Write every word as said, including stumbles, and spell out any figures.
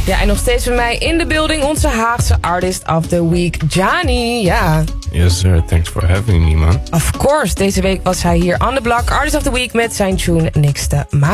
Ja, en nog steeds bij mij in de building onze Haagse Artist of the Week, Johnny. Ja. Yes sir, thanks for having me man. Of course, deze week was hij hier on the block, Artist of the Week met zijn tune Niks te maken.